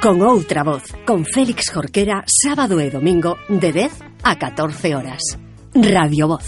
con outra voz, con Félix Jorquera, sábado e domingo de 10 a 14 horas. Radio Voz.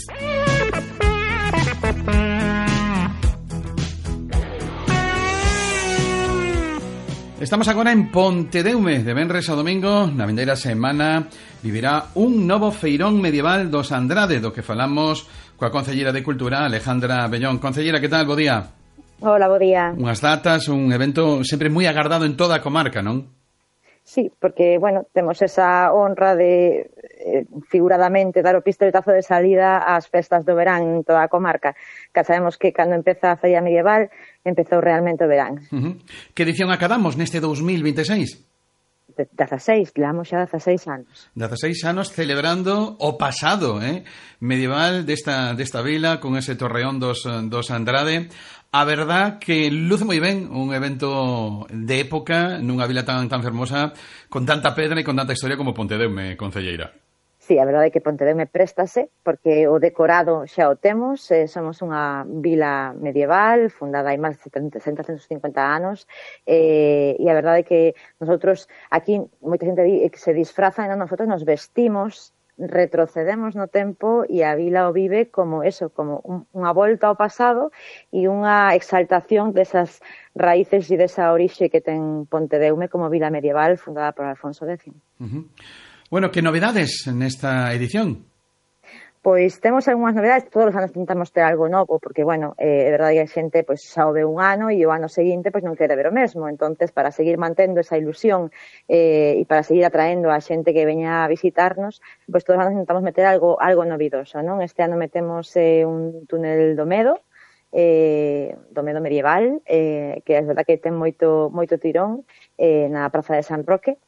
Estamos agora en Pontedeume. De venres a domingo, na vindeira semana, vivirá un novo feirón medieval dos Andrade, do que falamos coa Concelleira de Cultura, Alejandra Bellón. Concelleira, que tal? Bo día. Hola, bo día. Unhas datas, un evento sempre moi agardado en toda a comarca, non? Sí, porque, bueno, temos esa honra de, figuradamente, dar o pistoletazo de salida ás festas do verán en toda a comarca. Que sabemos que cando empeza a feira medieval, empezou realmente o verán. Que edición acabamos neste 2026? 16, levamos xa 16 anos. 16 anos celebrando o pasado medieval desta vila, con ese torreón dos Andrade. A verdad que luce moi ben un evento de época nunha vila tan fermosa, con tanta pedra e con tanta historia como Pontedeume, Concelleira. Sí, a verdade é que Pontedeume préstase, porque o decorado xa o temos, somos unha vila medieval, fundada hai máis de 750 anos, e a verdade é que nosotros aquí, moita xente di que se disfraza, e nosotros nos vestimos, retrocedemos no tempo e a vila o vive como eso, como unha volta ao pasado e unha exaltación desas raíces e desa orixe que ten Pontedeume como vila medieval fundada por Alfonso X. Bueno, que novedades nesta edición? Pois temos algunhas novedades, todos os anos tentamos ter algo novo, porque, bueno, é verdade que a xente pois, xa o ve un ano e o ano seguinte pois, non quere ver o mesmo. Entonces, para seguir mantendo esa ilusión e para seguir atraendo a xente que veña a visitarnos, pois todos os anos tentamos meter algo novidoso, non? Este ano metemos un túnel do medo medieval, que é verdade que ten moito tirón na Praza de San Roque.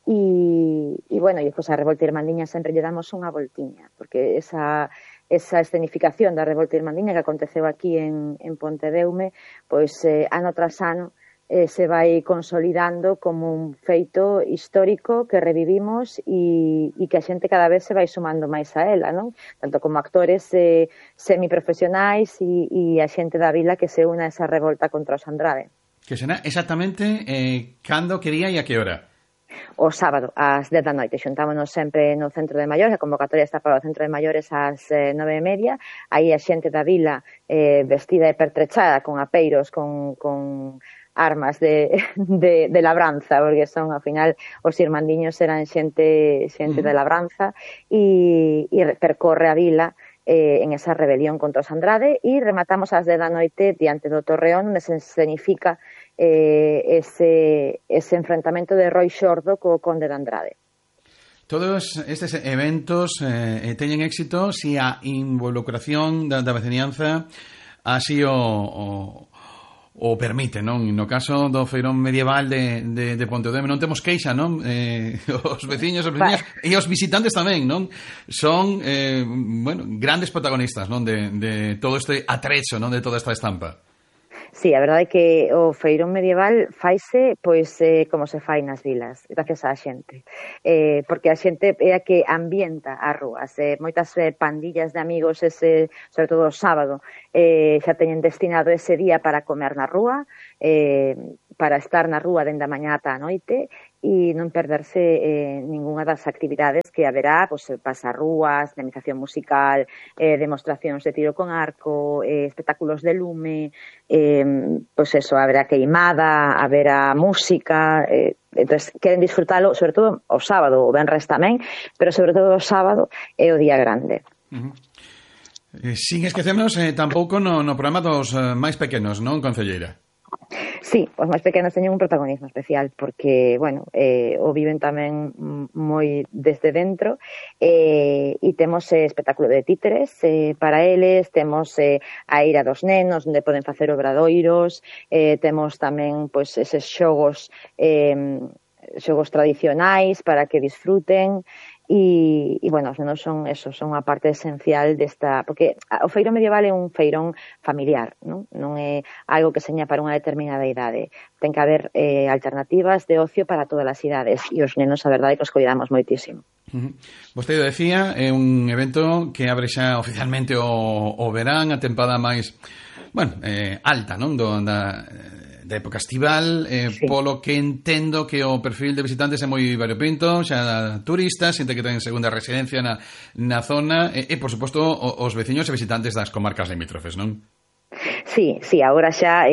E bueno, e pois a Revolta Irmandiña sempre lle damos unha voltiña, porque esa escenificación da Revolta Irmandiña que aconteceu aquí en Pontedeume, pois ano tras ano se vai consolidando como un feito histórico que revivimos e que a xente cada vez se vai sumando máis a ela, non? Tanto como actores semiprofesionais e a xente da vila que se une a esa revolta contra os Andrade. Que será exactamente cando, que día e a que hora? O sábado, ás 10 da noite. Xuntámonos sempre no Centro de Maiores, a convocatoria está para o Centro de Maiores ás 9:30. Aí a xente da vila vestida e pertrechada con apeiros, con armas de labranza, porque son, ao final, os irmandiños eran xente de labranza e percorre a vila en esa rebelión contra os Andrade e rematamos ás 10 da noite diante do Torreón, onde se escenifica ese enfrentamento de Roi Xordo co Conde de Andrade. Todos estes eventos teñen éxito se a involucración da veciñanza así o permite, non? No caso do feirón medieval de Pontedeume non temos queixa, non? Os veciños e os visitantes tamén, non? Son, grandes protagonistas, non? De todo este atrecho, non? De toda esta estampa. Sí, a verdade é que o feirón medieval faise pois como se fai nas vilas, gracias á xente. Porque a xente é a que ambienta as rúas. Moitas pandillas de amigos, sobre todo o sábado, xa teñen destinado ese día para comer na rúa, para estar na rúa dende a mañá ata a noite e non perderse ningunha das actividades que haberá, pois, pasarrúas, dinamización musical, demostracións de tiro con arco, espectáculos de lume, pois eso, haberá queimada, haberá música, entonces queren disfrutalo, sobre todo o sábado, o venres tamén, pero sobre todo o sábado é o día grande. Sin esquecernos tampouco no programa dos máis pequenos, non, Concelleira? Sí, os máis pequenos teñen un protagonismo especial porque, bueno, o viven tamén moi desde dentro e temos espectáculo de títeres para eles, temos a ira dos nenos onde poden facer obradoiros, temos tamén pois eses xogos tradicionais para que disfruten e bueno, os nenos son unha parte esencial desta, porque o feirón medieval é un feirón familiar, non é algo que seña para unha determinada idade, ten que haber alternativas de ocio para todas as idades e os nenos a verdade que os cuidamos moitísimo. Vostede decía, é un evento que abre xa oficialmente o verán, a tempada máis alta, non? da época estival, sí. polo que entendo que o perfil de visitantes é moi variopinto, xa turistas, xente que ten segunda residencia na zona, e por suposto, os veciños e visitantes das comarcas limítrofes, non? Sí, agora xa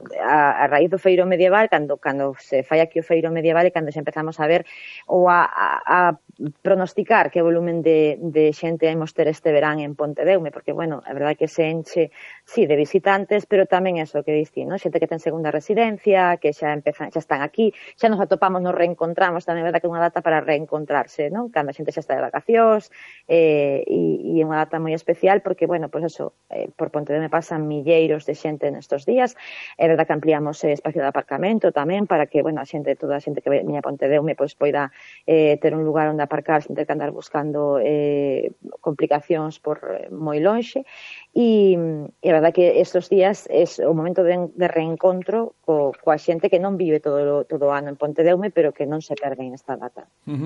a raíz do feiro medieval, cando se fai aquí o feiro medieval e cando xa empezamos a ver ou a pronosticar que volumen de xente imos ter este verán en Pontedeume, porque, bueno, a verdade que se enche, sí, de visitantes, pero tamén eso que diste, ¿no? Xente que ten segunda residencia, que xa están aquí, xa nos atopamos, nos reencontramos, tamén é verdade que é unha data para reencontrarse, ¿no? Cando a xente xa está de vacacións, e é unha data moi especial, porque, bueno, pues eso, por Pontedeume pasan milleiros de xente nestos días, é verdade que ampliamos espacio de aparcamento tamén, para que, bueno, toda a xente que veña a Pontedeume, pois poida ter un lugar onde aparcar sen ter que andar buscando complicacións por moi lonxe, e a verdade que estes días é o momento de reencontro coa xente que non vive todo o ano en Pontedeume, pero que non se perde en esta data.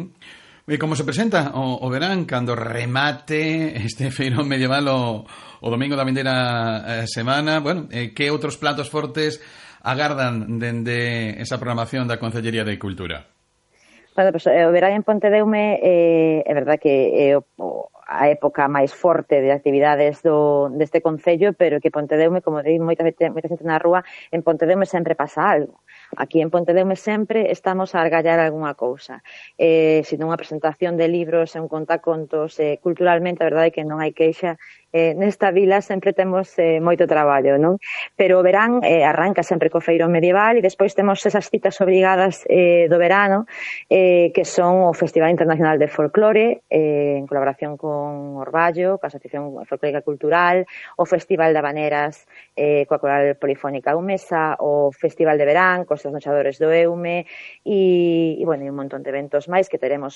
E como se presenta o verán cando remate este feirón medieval o domingo da vindeira semana? Bueno, que outros platos fortes agardan dende esa programación da Concellería de Cultura? Bueno, pues, o verán en Pontedeume é verdade que é a época máis forte de actividades deste concello, pero que Pontedeume, como di moita xente na rúa, en Pontedeume sempre pasa algo. Aquí en Pontedeume sempre estamos a argallar algunha cousa. Se non unha presentación de libros e un contacontos, culturalmente a verdade é que non hai queixa. Nesta vila sempre temos moito traballo, non? Pero o verán arranca sempre co feirón medieval e despois temos esas citas obrigadas do verano, que son o Festival Internacional de Folclore, en colaboración con Orballo, coa Asociación Folclórica Cultural, o Festival de Habaneras coa Coral Polifónica Eumesa, o Festival de Verán, cos Nochadores do Eume, e bueno, un montón de eventos máis que teremos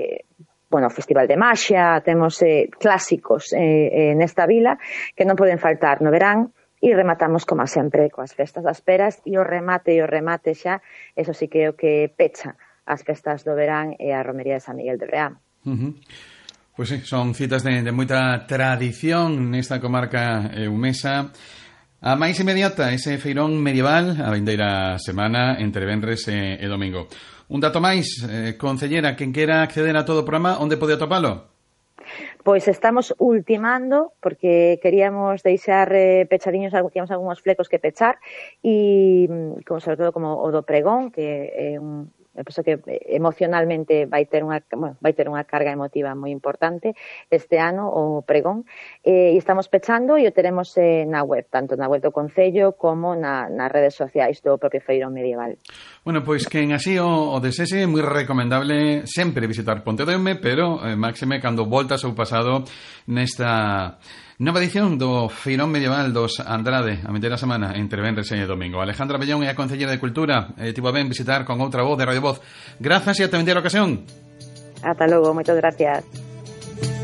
o Festival de Maxia, temos clásicos nesta vila que non poden faltar no verán, e rematamos como sempre coas festas das peras, e o remate xa, eso sí que é o que pecha as festas do verán e a romería de San Miguel de Breá. Pois sí, son citas de moita tradición nesta comarca eumesa. A máis inmediata, ese feirón medieval a vindeira semana entre venres e domingo. Un dato máis, concellera, quen quera acceder a todo o programa, onde pode atopalo? Pois estamos ultimando, porque queríamos deixar pechadiños, tíamos algúns flecos que pechar, e sobre todo como o do pregón, que é eu penso que emocionalmente vai ter unha carga emotiva moi importante este ano, o pregón, e estamos pechando e o teremos na web, tanto na web do Concello como nas redes sociais do propio feirón medieval. Bueno, pois quen así o desese, moi recomendable sempre visitar Pontedeume, pero máxime cando voltas ao pasado nesta nova edición do feirón medieval dos Andrade, a vindeira semana entre venres e domingo. Alejandra Bellón é a Concellera de Cultura, tivo a ben visitar con outra voz de Radio Voz. Grazas e ata vindeira ocasión. Ata logo, moitas gracias.